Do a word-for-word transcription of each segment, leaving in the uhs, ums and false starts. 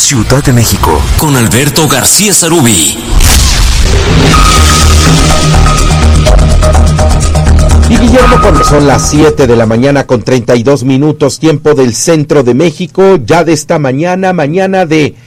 Ciudad de México, con Alberto García Sarubí. Y Guillermo, cuando son las siete de la mañana con treinta y dos minutos, tiempo del centro de México, ya de esta mañana, mañana de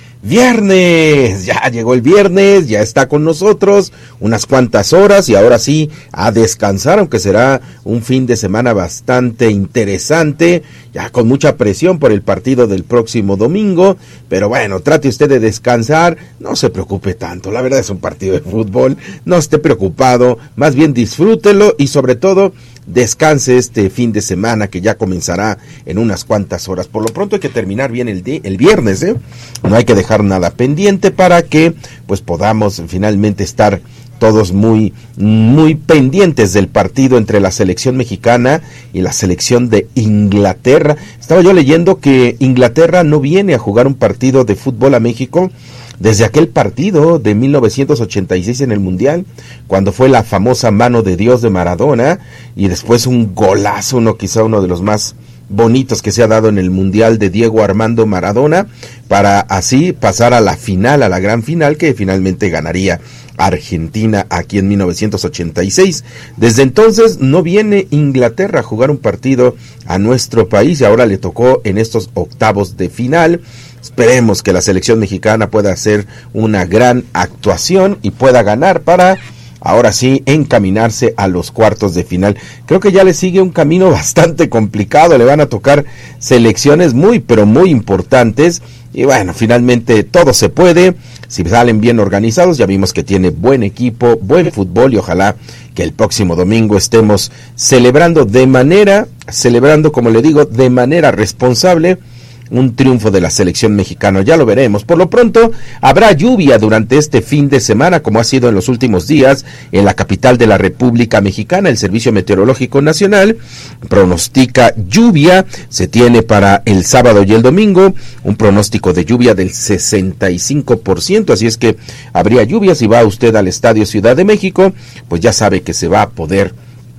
viernes, ya llegó el viernes, ya está con nosotros unas cuantas horas y ahora sí a descansar, aunque será un fin de semana bastante interesante, ya con mucha presión por el partido del próximo domingo, pero bueno, trate usted de descansar, no se preocupe tanto, la verdad es un partido de fútbol, no esté preocupado, más bien disfrútelo y sobre todo descanse este fin de semana que ya comenzará en unas cuantas horas. Por lo pronto hay que terminar bien el, di- el viernes, ¿eh? No hay que dejar nada pendiente para que pues podamos finalmente estar todos muy, muy pendientes del partido entre la selección mexicana y la selección de Inglaterra. Estaba yo leyendo que Inglaterra no viene a jugar un partido de fútbol a México desde aquel partido de mil novecientos ochenta y seis en el Mundial, cuando fue la famosa mano de Dios de Maradona, y después un golazo, uno quizá uno de los más bonitos que se ha dado en el Mundial de Diego Armando Maradona, para así pasar a la final, a la gran final, que finalmente ganaría Argentina aquí en mil novecientos ochenta y seis. Desde entonces no viene Inglaterra a jugar un partido a nuestro país y ahora le tocó en estos octavos de final. Esperemos que la selección mexicana pueda hacer una gran actuación y pueda ganar para ahora sí encaminarse a los cuartos de final. Creo que ya le sigue un camino bastante complicado, le van a tocar selecciones muy pero muy importantes y bueno, finalmente todo se puede si salen bien organizados. Ya vimos que tiene buen equipo, buen fútbol y ojalá que el próximo domingo estemos celebrando de manera, celebrando como le digo, de manera responsable un triunfo de la selección mexicana, ya lo veremos. Por lo pronto, habrá lluvia durante este fin de semana, como ha sido en los últimos días, en la capital de la República Mexicana. El Servicio Meteorológico Nacional pronostica lluvia, se tiene para el sábado y el domingo, un pronóstico de lluvia del sesenta y cinco por ciento, así es que habría lluvia. Si va usted al Estadio Ciudad de México, pues ya sabe que se va a poder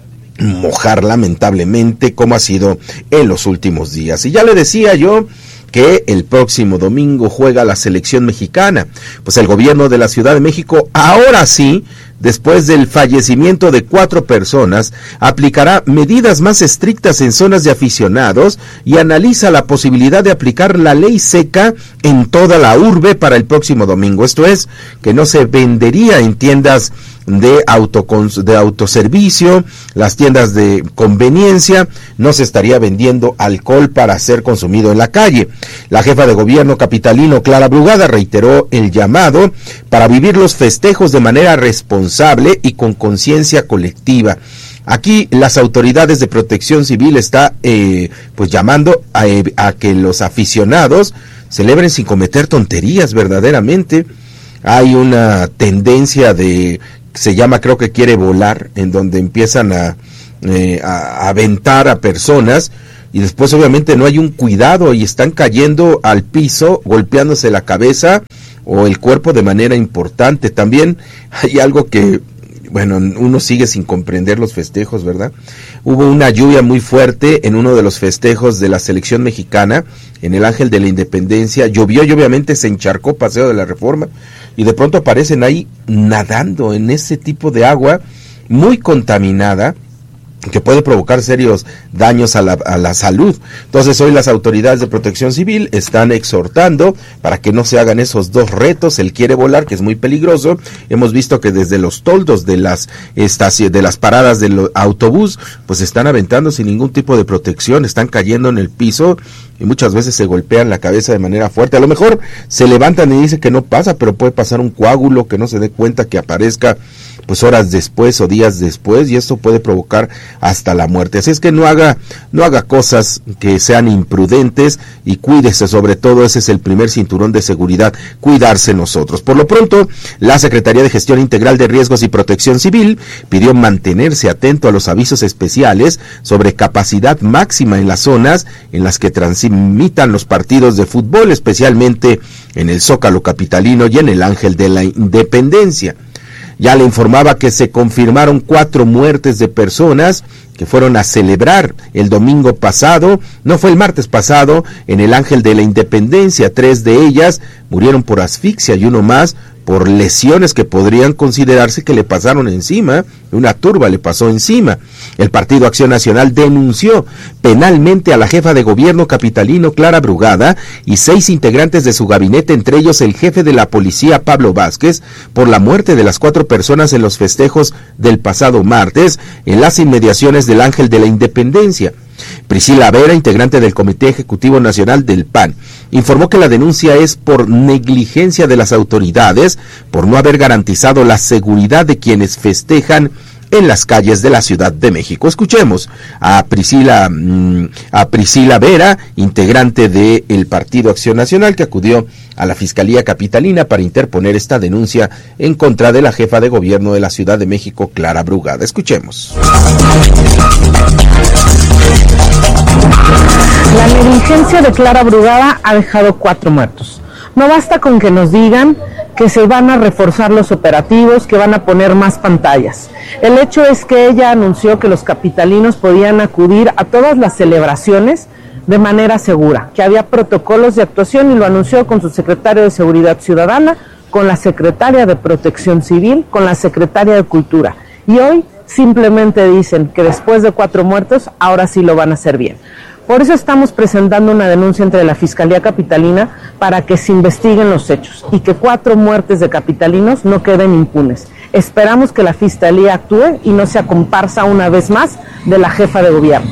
mojar lamentablemente como ha sido en los últimos días. Y ya le decía yo que el próximo domingo juega la selección mexicana. Pues el gobierno de la Ciudad de México ahora sí, después del fallecimiento de cuatro personas, aplicará medidas más estrictas en zonas de aficionados y analiza la posibilidad de aplicar la ley seca en toda la urbe para el próximo domingo. Esto es, que no se vendería en tiendas de autocons- de autoservicio, las tiendas de conveniencia, no se estaría vendiendo alcohol para ser consumido en la calle. La jefa de gobierno capitalino, Clara Brugada, reiteró el llamado para vivir los festejos de manera responsable y con conciencia colectiva. Aquí las autoridades de protección civil está eh, pues llamando a, a que los aficionados celebren sin cometer tonterías verdaderamente. Hay una tendencia de, se llama creo que quiere volar, en donde empiezan a, eh, a, a aventar a personas y después obviamente no hay un cuidado y están cayendo al piso, golpeándose la cabeza o el cuerpo de manera importante. También hay algo que, bueno, uno sigue sin comprender los festejos, ¿verdad? Hubo una lluvia muy fuerte en uno de los festejos de la selección mexicana, en el Ángel de la Independencia, llovió y obviamente se encharcó Paseo de la Reforma, y de pronto aparecen ahí nadando en ese tipo de agua muy contaminada, que puede provocar serios daños a la, a la salud. Entonces hoy las autoridades de protección civil están exhortando para que no se hagan esos dos retos, el quiere volar, que es muy peligroso. Hemos visto que desde los toldos de las estaciones, de las paradas del autobús, pues están aventando sin ningún tipo de protección, están cayendo en el piso y muchas veces se golpean la cabeza de manera fuerte. A lo mejor se levantan y dicen que no pasa, pero puede pasar un coágulo que no se dé cuenta, que aparezca pues horas después o días después, y esto puede provocar hasta la muerte. Así es que no haga, no haga cosas que sean imprudentes y cuídese, sobre todo ese es el primer cinturón de seguridad, cuidarse nosotros. Por lo pronto, la Secretaría de Gestión Integral de Riesgos y Protección Civil pidió mantenerse atento a los avisos especiales sobre capacidad máxima en las zonas en las que transmitan los partidos de fútbol, especialmente en el Zócalo capitalino y en el Ángel de la Independencia. Ya le informaba que se confirmaron cuatro muertes de personas que fueron a celebrar el domingo pasado, no fue el martes pasado, en el Ángel de la Independencia. Tres de ellas murieron por asfixia y uno más por lesiones que podrían considerarse que le pasaron encima, una turba le pasó encima. El Partido Acción Nacional denunció penalmente a la jefa de gobierno capitalino Clara Brugada y seis integrantes de su gabinete, entre ellos el jefe de la policía Pablo Vázquez, por la muerte de las cuatro personas en los festejos del pasado martes en las inmediaciones del Ángel de la Independencia. Priscila Vera, integrante del Comité Ejecutivo Nacional del P A N, informó que la denuncia es por negligencia de las autoridades, por no haber garantizado la seguridad de quienes festejan en las calles de la Ciudad de México. Escuchemos a Priscila, a Priscila Vera, integrante del Partido Acción Nacional, que acudió a la Fiscalía Capitalina para interponer esta denuncia en contra de la jefa de gobierno de la Ciudad de México, Clara Brugada. Escuchemos. La negligencia de Clara Brugada ha dejado cuatro muertos. No basta con que nos digan que se van a reforzar los operativos, que van a poner más pantallas. El hecho es que ella anunció que los capitalinos podían acudir a todas las celebraciones de manera segura, que había protocolos de actuación y lo anunció con su secretario de Seguridad Ciudadana, con la secretaria de Protección Civil, con la secretaria de Cultura. Y hoy simplemente dicen que después de cuatro muertos, ahora sí lo van a hacer bien. Por eso estamos presentando una denuncia entre la Fiscalía Capitalina para que se investiguen los hechos y que cuatro muertes de capitalinos no queden impunes. Esperamos que la Fiscalía actúe y no sea comparsa una vez más de la jefa de gobierno.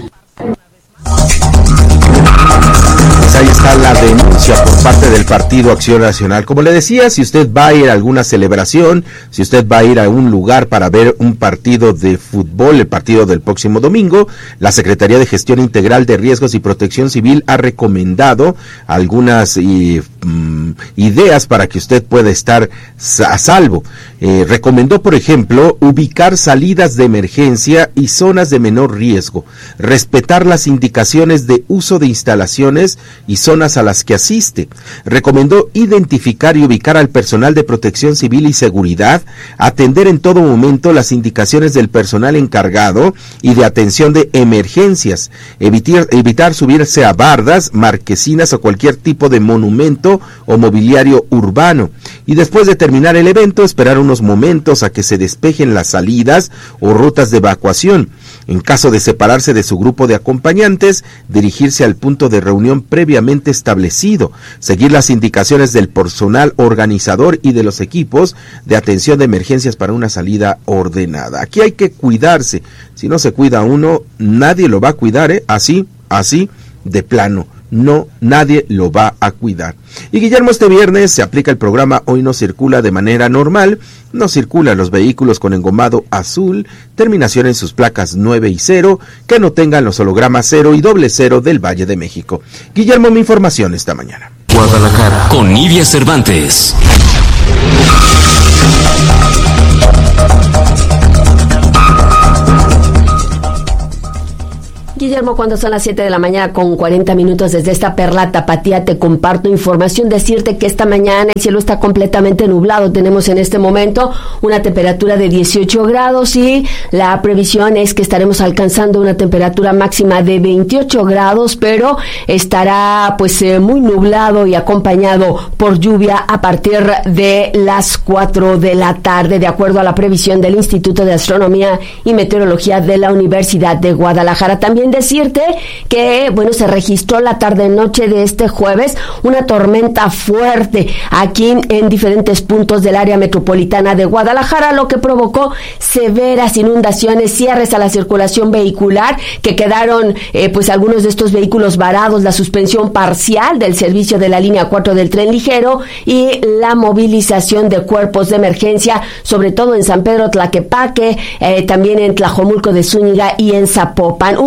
Ahí está la denuncia por parte del Partido Acción Nacional. Como le decía, si usted va a ir a alguna celebración, si usted va a ir a un lugar para ver un partido de fútbol, el partido del próximo domingo, la Secretaría de Gestión Integral de Riesgos y Protección Civil ha recomendado algunas y, um, ideas para que usted pueda estar a salvo. Eh, recomendó, por ejemplo, ubicar salidas de emergencia y zonas de menor riesgo, respetar las indicaciones de uso de instalaciones y zonas a las que asiste. Recomendó identificar y ubicar al personal de protección civil y seguridad, atender en todo momento las indicaciones del personal encargado y de atención de emergencias, evitar, evitar subirse a bardas, marquesinas o cualquier tipo de monumento o mobiliario urbano. Y después de terminar el evento, esperar unos momentos a que se despejen las salidas o rutas de evacuación. En caso de separarse de su grupo de acompañantes, dirigirse al punto de reunión previamente establecido, seguir las indicaciones del personal organizador y de los equipos de atención de emergencias para una salida ordenada. Aquí hay que cuidarse. Si no se cuida uno, nadie lo va a cuidar, ¿eh? Así, así, de plano. No, nadie lo va a cuidar. Y Guillermo, este viernes se aplica el programa Hoy no circula de manera normal. No circulan los vehículos con engomado azul, terminación en sus placas nueve y cero, que no tengan los hologramas cero y doble cero del Valle de México. Guillermo, mi información esta mañana. Guadalajara, con Nidia Cervantes. Guillermo, cuando son las siete de la mañana con cuarenta minutos desde esta perla tapatía, te comparto información, decirte que esta mañana el cielo está completamente nublado. Tenemos en este momento una temperatura de dieciocho grados y la previsión es que estaremos alcanzando una temperatura máxima de veintiocho grados, pero estará pues eh, muy nublado y acompañado por lluvia a partir de las cuatro de la tarde, de acuerdo a la previsión del Instituto de Astronomía y Meteorología de la Universidad de Guadalajara. También decirte que, bueno, se registró la tarde-noche de este jueves una tormenta fuerte aquí en diferentes puntos del área metropolitana de Guadalajara, lo que provocó severas inundaciones, cierres a la circulación vehicular, que quedaron eh, pues algunos de estos vehículos varados, la suspensión parcial del servicio de la línea cuatro del tren ligero y la movilización de cuerpos de emergencia, sobre todo en San Pedro Tlaquepaque, eh, también en Tlajomulco de Zúñiga y en Zapopan. Uno de los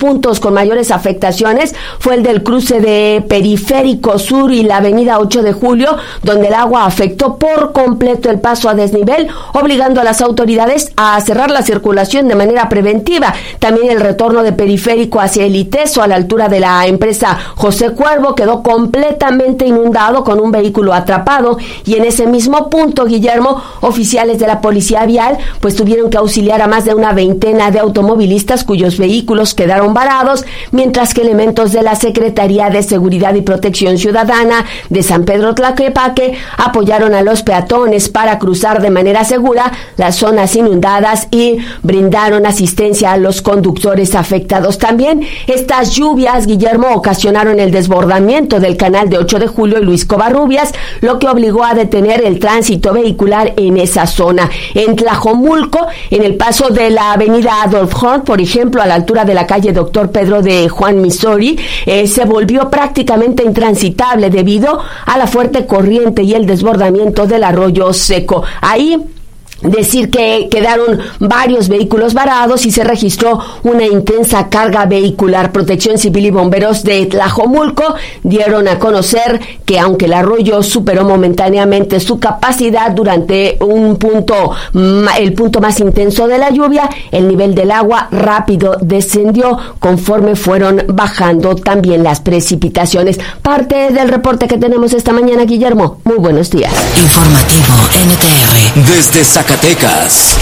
puntos con mayores afectaciones fue el del cruce de Periférico Sur y la avenida ocho de julio, donde el agua afectó por completo el paso a desnivel, obligando a las autoridades a cerrar la circulación de manera preventiva. También el retorno de Periférico hacia el ITESO a la altura de la empresa José Cuervo quedó completamente inundado con un vehículo atrapado, y en ese mismo punto, Guillermo, oficiales de la policía vial pues tuvieron que auxiliar a más de una veintena de automovilistas cuyos vehículos quedaron varados, mientras que elementos de la Secretaría de Seguridad y Protección Ciudadana de San Pedro Tlaquepaque apoyaron a los peatones para cruzar de manera segura las zonas inundadas y brindaron asistencia a los conductores afectados. También estas lluvias, Guillermo, ocasionaron el desbordamiento del canal de ocho de julio y Luis Covarrubias, lo que obligó a detener el tránsito vehicular en esa zona. En Tlajomulco, en el paso de la avenida Adolf Horn, por ejemplo, a la altura de la calle Doctor Pedro de Juan Missouri, eh, se volvió prácticamente intransitable debido a la fuerte corriente y el desbordamiento del arroyo seco. Ahí decir que quedaron varios vehículos varados y se registró una intensa carga vehicular. Protección Civil y bomberos de Tlajomulco dieron a conocer que aunque el arroyo superó momentáneamente su capacidad durante un punto, el punto más intenso de la lluvia, el nivel del agua rápido descendió conforme fueron bajando también las precipitaciones. Parte del reporte que tenemos esta mañana, Guillermo. Muy buenos días. Informativo N T R. Desde Zacatecas. Zacatecas.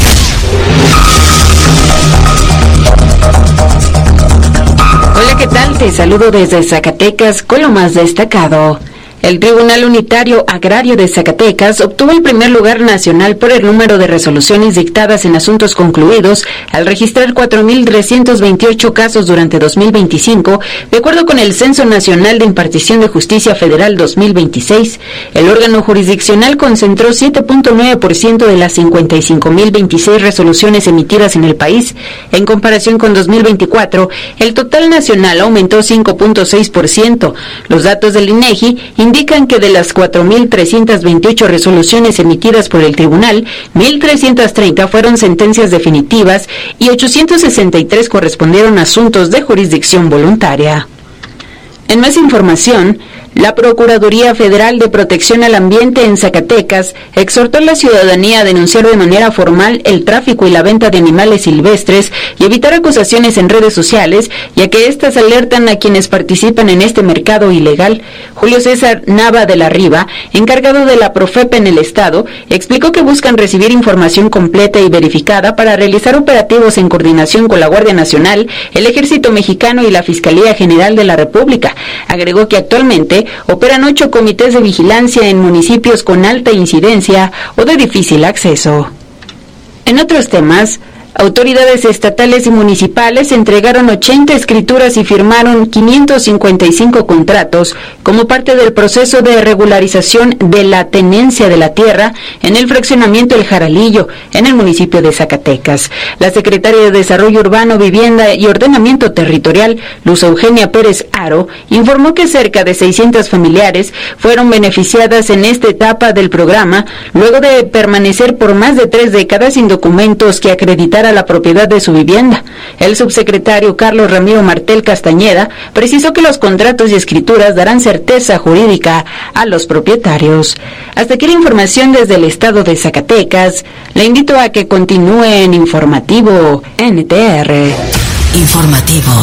Hola, ¿qué tal? Te saludo desde Zacatecas con lo más destacado. El Tribunal Unitario Agrario de Zacatecas obtuvo el primer lugar nacional por el número de resoluciones dictadas en asuntos concluidos, al registrar cuatro mil trescientos veintiocho casos durante dos mil veinticinco, de acuerdo con el Censo Nacional de Impartición de Justicia Federal dos mil veintiséis. El órgano jurisdiccional concentró siete punto nueve por ciento de las cincuenta y cinco mil veintiséis resoluciones emitidas en el país. En comparación con dos mil veinticuatro, el total nacional aumentó cinco punto seis por ciento. Los datos del INEGI indican que de las cuatro mil trescientas veintiocho resoluciones emitidas por el tribunal, mil trescientas treinta fueron sentencias definitivas y ochocientos sesenta y tres correspondieron a asuntos de jurisdicción voluntaria. En más información, la Procuraduría Federal de Protección al Ambiente en Zacatecas exhortó a la ciudadanía a denunciar de manera formal el tráfico y la venta de animales silvestres y evitar acusaciones en redes sociales, ya que éstas alertan a quienes participan en este mercado ilegal. Julio César Nava de la Riva, encargado de la Profepa en el Estado, explicó que buscan recibir información completa y verificada para realizar operativos en coordinación con la Guardia Nacional, el Ejército Mexicano y la Fiscalía General de la República. Agregó que actualmente operan ocho comités de vigilancia en municipios con alta incidencia o de difícil acceso. En otros temas, autoridades estatales y municipales entregaron ochenta escrituras y firmaron quinientos cincuenta y cinco contratos como parte del proceso de regularización de la tenencia de la tierra en el fraccionamiento El Jaralillo, en el municipio de Zacatecas. La secretaria de Desarrollo Urbano, Vivienda y Ordenamiento Territorial, Luz Eugenia Pérez Aro, informó que cerca de seiscientas familiares fueron beneficiadas en esta etapa del programa, luego de permanecer por más de tres décadas sin documentos que acreditaran la propiedad de su vivienda. El subsecretario Carlos Ramiro Martel Castañeda precisó que los contratos y escrituras darán certeza jurídica a los propietarios. Hasta aquí la información desde el estado de Zacatecas. Le invito a que continúe en Informativo N T R. Informativo